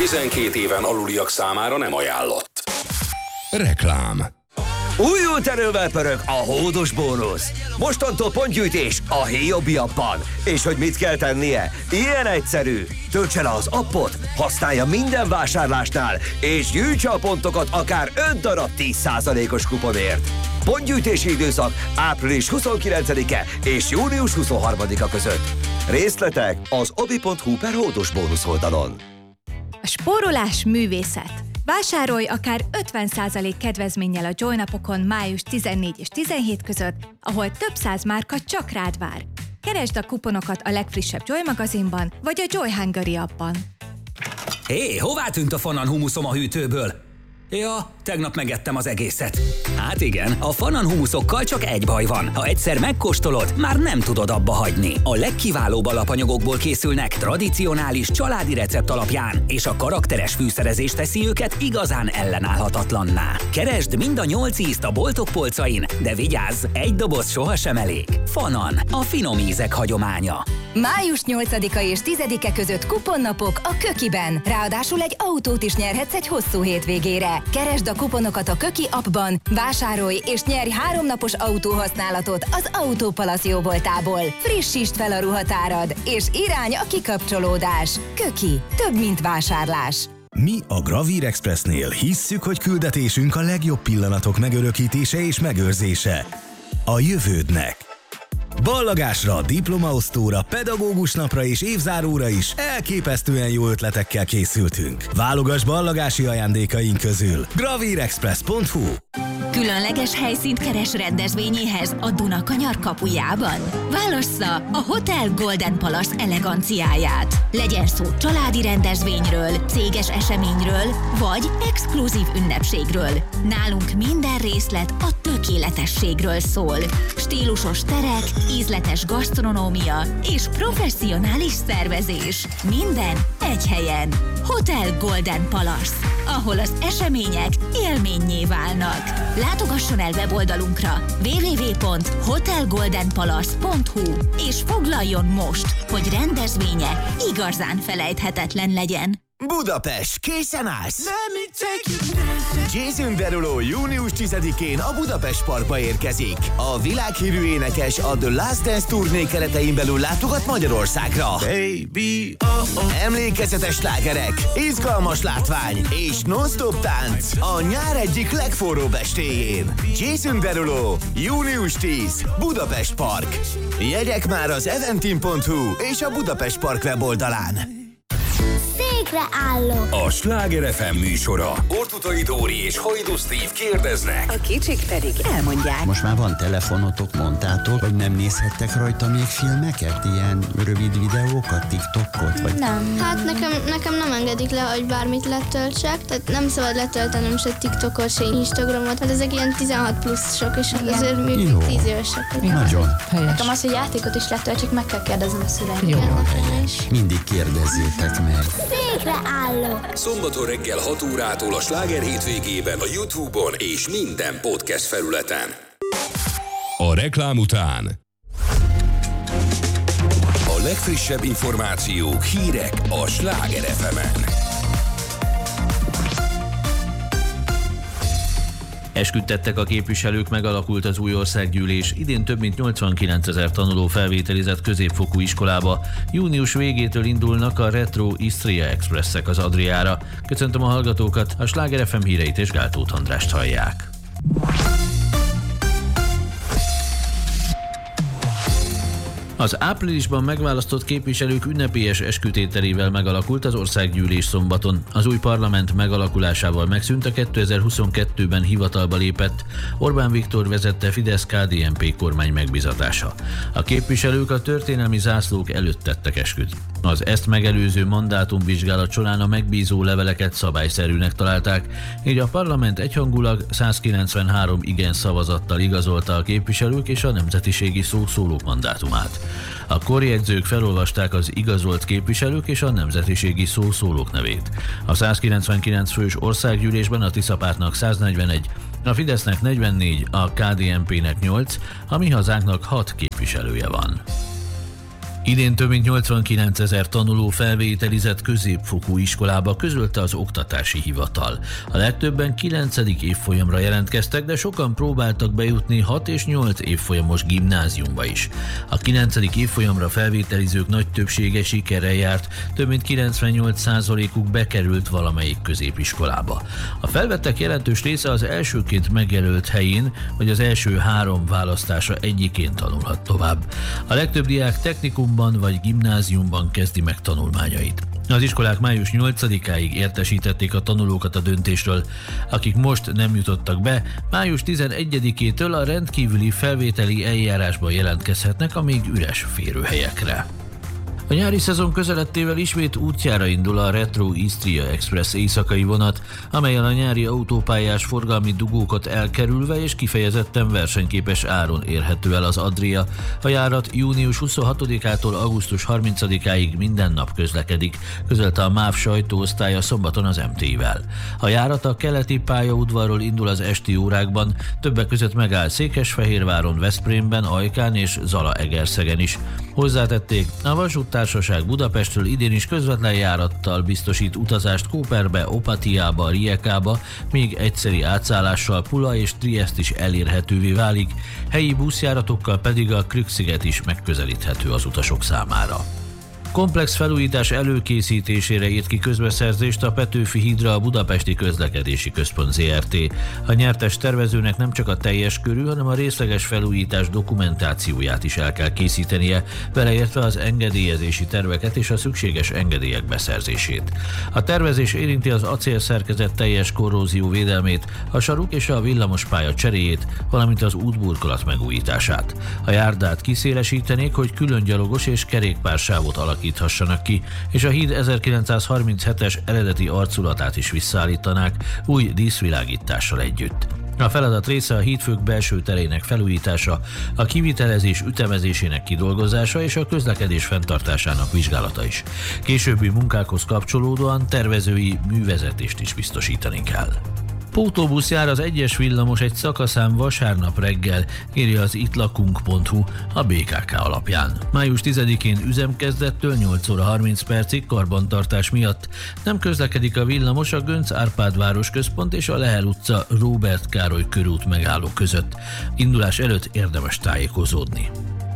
12 éven aluliak számára nem ajánlott. Reklám. Újult erővel pörög a hódos bónusz. Mostantól pontgyűjtés a Héjobbi appban. És hogy mit kell tennie? Ilyen egyszerű. Töltse le az appot, használja minden vásárlásnál, és gyűjtse a pontokat akár 5 darab 10%-os kuponért. Pontgyűjtési időszak április 29-e és június 23-a között. Részletek az obi.hu/hódos bónusz oldalon. A spórolás művészet. Vásárolj akár 50% kedvezménnyel a Joy napokon május 14 és 17 között, ahol több száz márka csak rád vár. Keresd a kuponokat a legfrissebb Joy magazinban, vagy a Joy Hungary appban. Hé, hová tűnt a Fanan humuszom a hűtőből? Ja, tegnap megettem az egészet. Hát igen, a Fanan humuszokkal csak egy baj van. Ha egyszer megkóstolod, már nem tudod abba hagyni. A legkiválóbb alapanyagokból készülnek, tradicionális családi recept alapján, és a karakteres fűszerezés teszi őket igazán ellenállhatatlanná. Keresd mind a 8 ízt a boltok polcain, de vigyázz, egy doboz sohasem elég. Fanan, a finom ízek hagyománya. Május 8-a és 10-e között kuponnapok a Kökiben. Ráadásul egy autót is nyerhetsz egy hosszú hétvégére. Keresd a kuponokat a Köki appban, vásárolj és nyerj 3 napos autóhasználatot az Autópalasz jóvoltából. Frissítsd fel a ruhatárad, és irány a kikapcsolódás. Köki, több mint vásárlás. Mi a Gravír Expressnél hisszük, hogy küldetésünk a legjobb pillanatok megörökítése és megőrzése. A jövődnek. Ballagásra, diplomaosztóra, pedagógus napra és évzáróra is elképesztően jó ötletekkel készültünk. Válogass ballagási ajándékaink közül. gravírexpress.hu. Különleges helyszínt keres rendezvényéhez a Dunakanyar kapujában? Válassza a Hotel Golden Palace eleganciáját. Legyen szó családi rendezvényről, céges eseményről, vagy exkluzív ünnepségről. Nálunk minden részlet a tökéletességről szól. Stílusos terek, ízletes gasztronómia és professzionális szervezés. Minden egy helyen. Hotel Golden Palace, ahol az események élménnyé válnak. Látogasson el weboldalunkra www.hotelgoldenpalace.hu és foglaljon most, hogy rendezvénye igazán felejthetetlen legyen. Budapest, készen állsz? Jason Derulo június 10-én a Budapest Parkba érkezik. A világhírű énekes a The Last Dance turné keretein belül látogat Magyarországra. Baby, emlékezetes slágerek, izgalmas látvány és non-stop tánc a nyár egyik legforróbb estéjén. Jason Derulo, június 10, Budapest Park. Jegyek már az eventim.hu és a Budapest Park weboldalán. Állok. A Sláger FM műsora. Ortutai Dóri és Hajdú Steve kérdeznek. A kicsik pedig elmondják. Most már van telefonotok, mondtátok, hogy nem nézhettek rajta még filmeket? Ilyen rövid videókat, TikTokot? Vagy... Nem. Hát nekem nem engedik le, hogy bármit letöltsek. Tehát nem szabad letöltenem se TikTokot, se Instagramot. Hát ezek ilyen 16 pluszosok, és azért még 10 évesek. Nagyon. Nekem az, hogy játékot is letöltsek, meg kell kérdezni a szüleimkel. Jó. Mindig kérdezzétek meg. Állok. Szombaton reggel 6 órától a Sláger hétvégében a YouTube-on és minden podcast felületen. A reklám után A legfrissebb információk, hírek a Sláger FM-en. Esküdtettek a képviselők, megalakult az új országgyűlés. Idén több mint 89 000 tanuló felvételizett középfokú iskolába. Június végétől indulnak a Retro Istria Expressek az Adriára. Köszöntöm a hallgatókat, a Sláger FM híreit és Gál Tóth Andrást hallják. Az áprilisban megválasztott képviselők ünnepélyes eskütételével megalakult az országgyűlés szombaton. Az új parlament megalakulásával megszűnt a 2022-ben hivatalba lépett Orbán Viktor vezette Fidesz-KDNP kormány megbízatása. A képviselők a történelmi zászlók előtt tettek esküt. Az ezt megelőző mandátumvizsgálat során a megbízó leveleket szabályszerűnek találták, így a parlament egyhangulag 193 igen szavazattal igazolta a képviselők és a nemzetiségi szószólók mandátumát. A korjegyzők felolvasták az igazolt képviselők és a nemzetiségi szószólók nevét. A 199 fős országgyűlésben a Tisza Pártnak 141, a Fidesznek 44, a KDNP-nek 8, a Mi Hazánknak 6 képviselője van. Idén több mint 89 000 tanuló felvételizett középfokú iskolába, közölte az Oktatási Hivatal. A legtöbben 9. évfolyamra jelentkeztek, de sokan próbáltak bejutni 6 és 8 évfolyamos gimnáziumba is. A 9. évfolyamra felvételizők nagy többsége sikerrel járt, több mint 98%-uk bekerült valamelyik középiskolába. A felvettek jelentős része az elsőként megjelölt helyén, vagy az első 3 választása egyikén tanulhat tovább. A legtöbb diák technikumban vagy gimnáziumban kezdi meg tanulmányait. Az iskolák május 8-áig értesítették a tanulókat a döntésről. Akik most nem jutottak be, május 11-től a rendkívüli felvételi eljárásban jelentkezhetnek a még üres férőhelyekre. A nyári szezon közelettével ismét útjára indul a Retro Istria Express éjszakai vonat, amelyen a nyári autópályás forgalmi dugókat elkerülve és kifejezetten versenyképes áron érhető el az Adria. A járat június 26-ától augusztus 30-áig minden nap közlekedik, közölte a MÁV sajtóosztálya szombaton az MT-vel. A járat a keleti pályaudvarról indul az esti órákban, többek között megáll Székesfehérváron, Veszprémben, Ajkán és Zalaegerszegen is. Hozzátették, a vasúttársaság Budapestről idén is közvetlen járattal biztosít utazást Kóperbe, Opatiába, Riekába, még egyszeri átszállással Pula és Triest is elérhetővé válik, helyi buszjáratokkal pedig a Krük-sziget is megközelíthető az utasok számára. Komplex felújítás előkészítésére írt ki közbeszerzést a Petőfi hídra a Budapesti Közlekedési Központ Zrt. A nyertes tervezőnek nem csak a teljes körű, hanem a részleges felújítás dokumentációját is el kell készítenie, beleértve az engedélyezési terveket és a szükséges engedélyek beszerzését. A tervezés érinti az acélszerkezet teljes korrózió védelmét, a saruk és a villamospálya cseréjét, valamint az útburkolat megújítását. A járdát kiszélesítenék, hogy külön gyalogos és kerékpársávot alakíthassanak ki, és a híd 1937-es eredeti arculatát is visszaállítanák új díszvilágítással együtt. A feladat része a hídfők belső terének felújítása, a kivitelezés ütemezésének kidolgozása és a közlekedés fenntartásának vizsgálata is. Későbbi munkákhoz kapcsolódóan tervezői művezetést is biztosítani kell. Pótóbusz jár az 1-es villamos egy szakaszán vasárnap reggel, írja az itlakunk.hu a BKK alapján. Május 10-én üzemkezdettől 8 óra 30 percig karbantartás miatt nem közlekedik a villamos a Göncz Árpád városközpont és a Lehel utca Róbert Károly körút megálló között. Indulás előtt érdemes tájékozódni.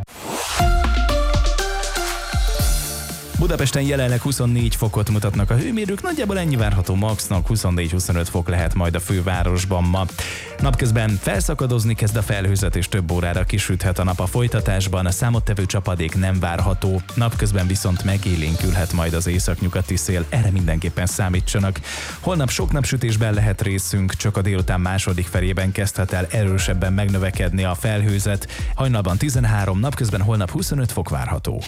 Budapesten jelenleg 24 fokot mutatnak a hőmérők, nagyjából ennyi várható maxnak, 24-25 fok lehet majd a fővárosban ma. Napközben felszakadozni kezd a felhőzet és több órára kisüthet a nap a folytatásban, a számottevő csapadék nem várható, napközben viszont megélénkülhet majd az északnyugati szél, erre mindenképpen számítsanak. Holnap sok napsütésben lehet részünk, csak a délután második felében kezdhet el erősebben megnövekedni a felhőzet, hajnalban 13, napközben holnap 25 fok várható.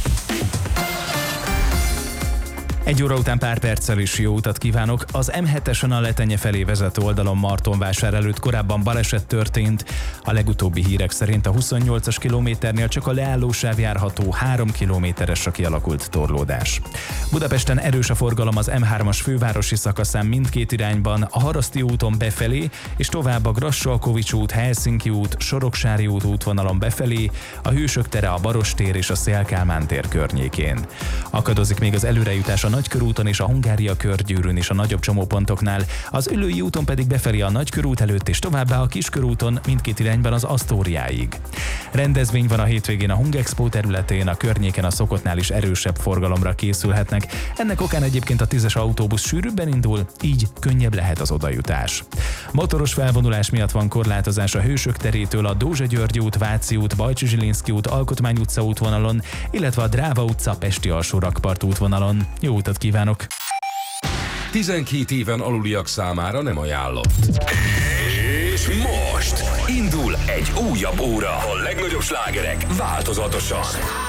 1 óra után pár perccel is jó utat kívánok. Az M7-esen a Letenye felé vezető oldalon Martonvásár előtt korábban baleset történt. A legutóbbi hírek szerint a 28-as kilométernél csak a leállósáv járható, 3 kilométeres a kialakult torlódás. Budapesten erős a forgalom az M3-as fővárosi szakaszán mindkét irányban, a Haraszti úton befelé, és tovább a Grassalkovics út, Helsinki út, Soroksári út útvonalon befelé, a Hősök tere, a Barostér és a Széll-Kálmán tér környékén. Akadozik még az előrejutás a Nagykörúton és a Hungária körgyűrűn is a nagyobb csomópontoknál, az Üllői úton pedig befelé a Nagykörút előtt és továbbá a Kiskörúton mindkét irányban az Asztóriáig. Rendezvény van a hétvégén a Hungexpo területén, a környéken a szokottnál is erősebb forgalomra készülhetnek. Ennek okán egyébként a 10-es autóbusz sűrűbben indul, így könnyebb lehet az odajutás. Motoros felvonulás miatt van korlátozás a Hősök terétől a Dózsa György út, Váci út, Bajcsi Zsilinszky út, Alkotmány utca útvonalon, illetve a Dráva utca, Pesti alsó rakpart útvonalon. Jó utat kívánok! 12 éven aluliak számára nem ajánlott. És most indul egy újabb óra. A legnagyobb slágerek változatosan.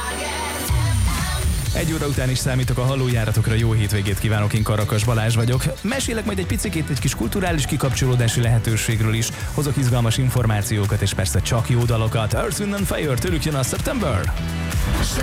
1 óra után is számítok a hallójáratokra, jó hétvégét kívánok, én Karakas Balázs vagyok. Mesélek majd egy picikét egy kis kulturális kikapcsolódási lehetőségről is, hozok izgalmas információkat és persze csak jó dalokat. Earth, Wind & Fire, tőlük jön a September.